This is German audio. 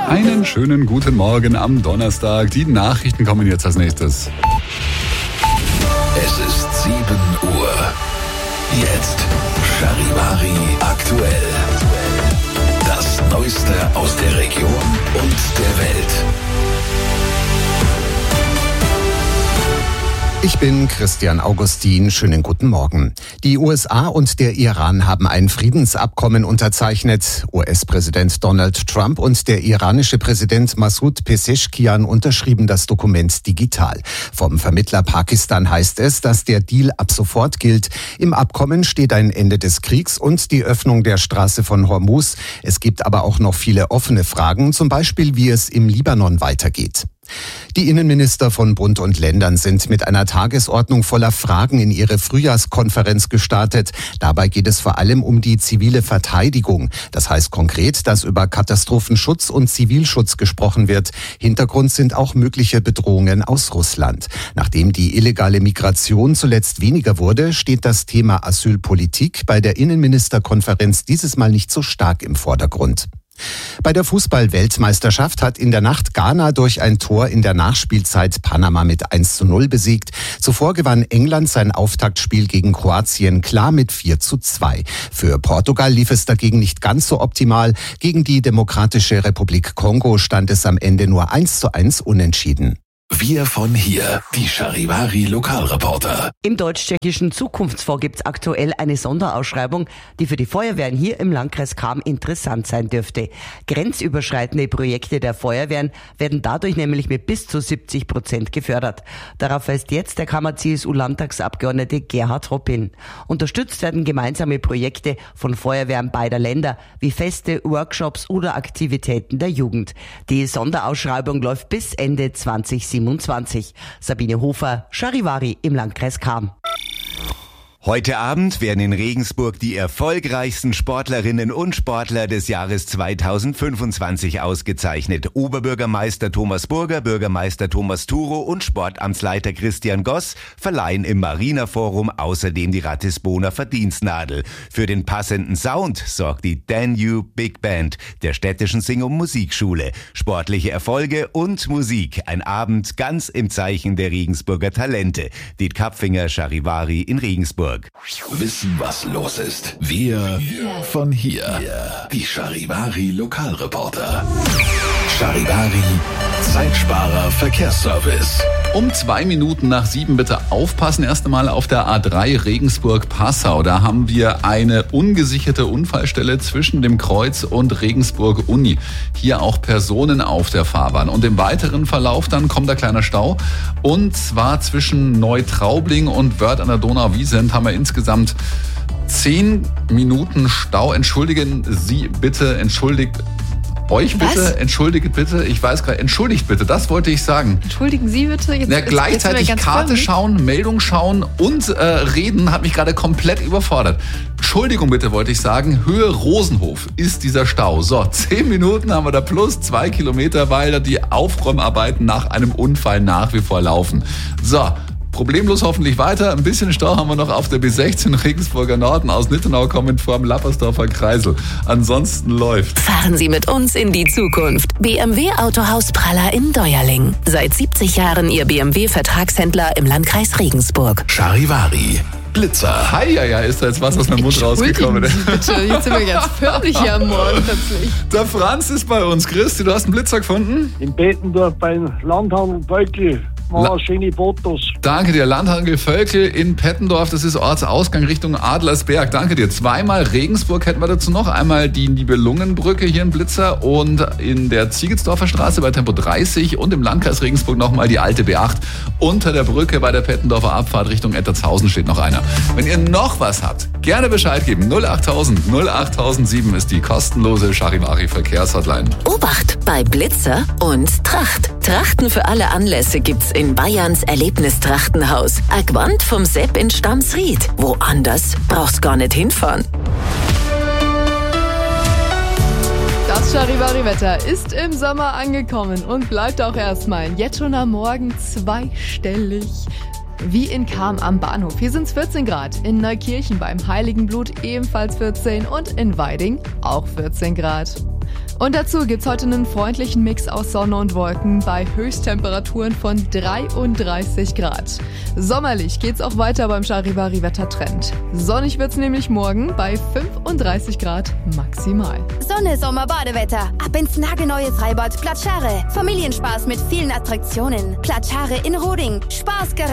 Einen schönen guten Morgen am Donnerstag. Die Nachrichten kommen jetzt als nächstes. Es ist 7 Uhr. Jetzt Charivari aktuell. Das Neueste aus der Region und der Welt. Ich bin Christian Augustin. Schönen guten Morgen. Die USA und der Iran haben ein Friedensabkommen unterzeichnet. US-Präsident Donald Trump und der iranische Präsident Masoud Pezeshkian unterschrieben das Dokument digital. Vom Vermittler Pakistan heißt es, dass der Deal ab sofort gilt. Im Abkommen steht ein Ende des Kriegs und die Öffnung der Straße von Hormuz. Es gibt aber auch noch viele offene Fragen, zum Beispiel wie es im Libanon weitergeht. Die Innenminister von Bund und Ländern sind mit einer Tagesordnung voller Fragen in ihre Frühjahrskonferenz gestartet. Dabei geht es vor allem um die zivile Verteidigung. Das heißt konkret, dass über Katastrophenschutz und Zivilschutz gesprochen wird. Hintergrund sind auch mögliche Bedrohungen aus Russland. Nachdem die illegale Migration zuletzt weniger wurde, steht das Thema Asylpolitik bei der Innenministerkonferenz dieses Mal nicht so stark im Vordergrund. Bei der Fußball-Weltmeisterschaft hat in der Nacht Ghana durch ein Tor in der Nachspielzeit Panama mit 1:0 besiegt. Zuvor gewann England sein Auftaktspiel gegen Kroatien klar mit 4:2. Für Portugal lief es dagegen nicht ganz so optimal. Gegen die Demokratische Republik Kongo stand es am Ende nur 1:1 unentschieden. Wir von hier, die Charivari Lokalreporter. Im Deutsch-Tschechischen Zukunftsfonds gibt es aktuell eine Sonderausschreibung, die für die Feuerwehren hier im Landkreis Cham interessant sein dürfte. Grenzüberschreitende Projekte der Feuerwehren werden dadurch nämlich mit bis zu 70% gefördert. Darauf weist jetzt der Kammer-CSU-Landtagsabgeordnete Gerhard Hopp hin. Unterstützt werden gemeinsame Projekte von Feuerwehren beider Länder, wie Feste, Workshops oder Aktivitäten der Jugend. Die Sonderausschreibung läuft bis Ende 2027. Sabine Hofer, Charivari im Landkreis Cham. Heute Abend werden in Regensburg die erfolgreichsten Sportlerinnen und Sportler des Jahres 2025 ausgezeichnet. Oberbürgermeister Thomas Burger, Bürgermeister Thomas Turo und Sportamtsleiter Christian Goss verleihen im Marinerforum außerdem die Ratisboner Verdienstnadel. Für den passenden Sound sorgt die Danube Big Band der städtischen Sing- und Musikschule. Sportliche Erfolge und Musik. Ein Abend ganz im Zeichen der Regensburger Talente. Diet Kapfinger, Charivari in Regensburg. Wissen, was los ist. Wir von hier. Die Charivari Lokalreporter. Charivari Zeitsparer Verkehrsservice. Um 2 Minuten nach 7 bitte aufpassen. Erst einmal auf der A3 Regensburg-Passau. Da haben wir eine ungesicherte Unfallstelle zwischen dem Kreuz und Regensburg-Uni. Hier auch Personen auf der Fahrbahn. Und im weiteren Verlauf dann kommt ein kleiner Stau. Und zwar zwischen Neutraubling und Wörth an der Donau-Wiesent haben wir insgesamt 10 Minuten Stau. Entschuldigt bitte, ich weiß gerade, entschuldigt bitte, das wollte ich sagen. Entschuldigen Sie bitte. Gleichzeitig Karte schauen, Meldung schauen und reden hat mich gerade komplett überfordert. Entschuldigung bitte, wollte ich sagen, Höhe Rosenhof ist dieser Stau. So, 10 Minuten haben wir da plus 2 Kilometer, weil da die Aufräumarbeiten nach einem Unfall nach wie vor laufen. So. Problemlos hoffentlich weiter. Ein bisschen Stau haben wir noch auf der B16 Regensburger Norden aus Nittenau kommend vorm Lappersdorfer Kreisel. Ansonsten läuft. Fahren Sie mit uns in die Zukunft. BMW Autohaus Praller in Deuerling. Seit 70 Jahren Ihr BMW-Vertragshändler im Landkreis Regensburg. Charivari Blitzer. Heieiei, ist da jetzt was aus meinem Mund rausgekommen. Sie bitte, jetzt sind wir ganz förmlich hier am Morgen plötzlich. Der Franz ist bei uns. Christi, du hast einen Blitzer gefunden? In Bettendorf beim Landhandel Völkl. Schöne Fotos. Danke dir. Landhandel Völkl in Pettendorf. Das ist Ortsausgang Richtung Adlersberg. Danke dir. 2-mal Regensburg hätten wir dazu noch. Einmal die Nibelungenbrücke hier in Blitzer und in der Ziegelsdorfer Straße bei Tempo 30 und im Landkreis Regensburg nochmal die alte B8. Unter der Brücke bei der Pettendorfer Abfahrt Richtung Ettertshausen steht noch einer. Wenn ihr noch was habt, gerne Bescheid geben. 08000 08007 ist die kostenlose Charivari Verkehrshotline. Obacht bei Blitzer und Tracht. Trachten für alle Anlässe gibt's in Bayerns Erlebnistrachtenhaus. Agwand vom Sepp in Stamsried. Woanders brauchst gar nicht hinfahren. Das Charivari-Wetter ist im Sommer angekommen und bleibt auch erstmal. Jetzt schon am Morgen zweistellig. Wie in Cham am Bahnhof. Hier sind es 14 Grad. In Neukirchen beim Heiligen Blut ebenfalls 14 und in Weiding auch 14 Grad. Und dazu gibt's heute einen freundlichen Mix aus Sonne und Wolken bei Höchsttemperaturen von 33 Grad. Sommerlich geht's auch weiter beim Charivari-Wettertrend. Sonnig wird's nämlich morgen bei 35 Grad maximal. Sonne, Sommer, Badewetter. Ab ins nagelneue Freibad Platschare. Familienspaß mit vielen Attraktionen. Platschare in Roding. Spaß